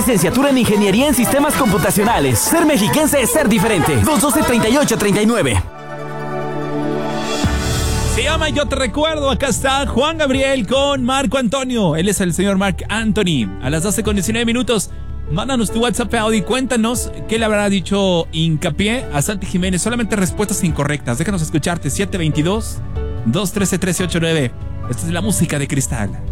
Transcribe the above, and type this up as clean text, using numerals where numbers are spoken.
licenciatura en Ingeniería en Sistemas Computacionales. Ser mexiquense es ser diferente. 212-3839. Se llama Yo Te Recuerdo. Acá está Juan Gabriel con Marco Antonio. Él es el señor Marc Anthony. A las 12:19. Mándanos tu WhatsApp audio y cuéntanos qué le habrá dicho hincapié a Santi Jiménez. Solamente respuestas incorrectas. Déjanos escucharte. 722-213-1389. Esta es la música de Cristal.